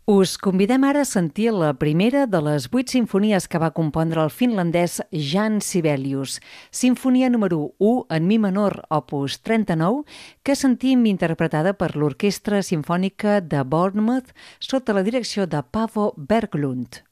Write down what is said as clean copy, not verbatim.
Us convidem ara a sentir la primera de les 8 simfonies que va compondre el finlandès Jan Sibelius, Simfonia número 1 en mi menor, opus 39, que sentim interpretada per l'Orquestra Simfònica de Bournemouth sota la direcció de Paavo Berglund.